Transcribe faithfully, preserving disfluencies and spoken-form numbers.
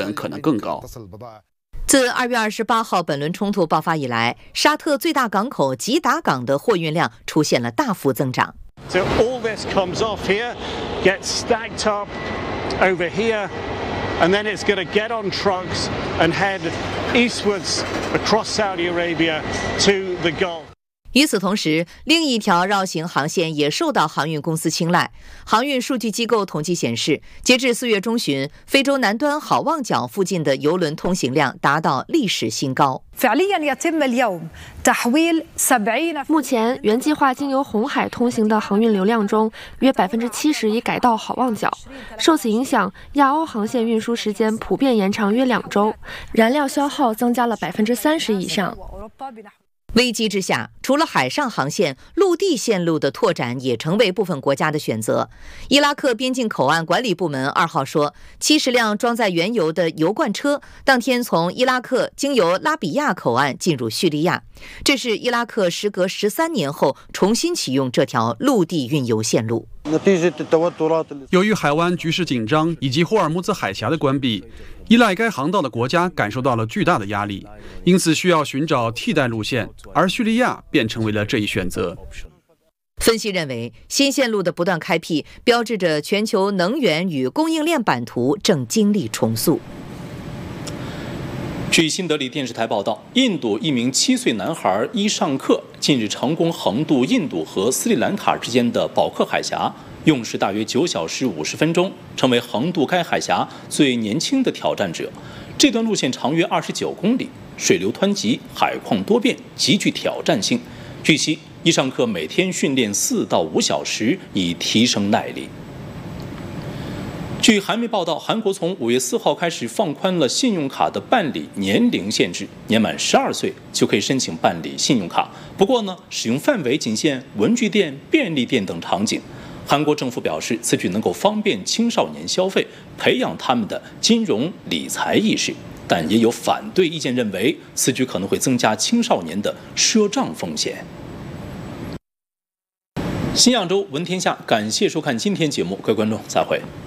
本可能更高。 自二月二十八号本轮冲突爆发以来，沙特最大港口吉达港的货运量出现了大幅增长。 So all this comes off here, gets stacked up over here, and then it's going to get on trucks and head eastwards across Saudi Arabia to the Gulf. 与此同时，另一条绕行航线也受到航运公司青睐。航运数据机构统计显示，截至四月中旬，非洲南端好望角附近的邮轮通行量达到历史新高。 目前，原计划经由红海通行的航运流量中，约百分之七十已改到好望角。受此影响，亚欧航线运输时间普遍延长约两周，燃料消耗增加了百分之三十以上。 危机之下，除了海上航线，陆地线路的拓展也成为部分国家的选择。伊拉克边境口岸管理部门二号说，七十辆装载原油的油罐车当天从伊拉克经由拉比亚口岸进入叙利亚，这是伊拉克时隔十三年后重新启用这条陆地运油线路。 由于海湾局势紧张以及霍尔木兹海峡的关闭，依赖该航道的国家感受到了巨大的压力，因此需要寻找替代路线，而叙利亚便成为了这一选择。 分析认为，新线路的不断开辟，标志着全球能源与供应链版图正经历重塑。 据新德里电视台报道，印度一名七岁男孩伊尚克近日成功横渡印度和斯里兰卡之间的宝克海峡，用时大约九小时五十分钟，成为横渡该海峡最年轻的挑战者。这段路线长约二十九公里，水流湍急，海况多变，极具挑战性。据悉，伊尚克每天训练四到五小时，以提升耐力。据韩媒报道，韩国从五月四号开始放宽了信用卡的办理年龄限制，年满十二岁就可以申请办理信用卡。不过呢，使用范围仅限文具店、便利店等场景。韩国政府表示，此举能够方便青少年消费，培养他们的金融理财意识。但也有反对意见认为，此举可能会增加青少年的赊账风险。新亚洲闻天下，感谢收看今天节目，各位观众再会。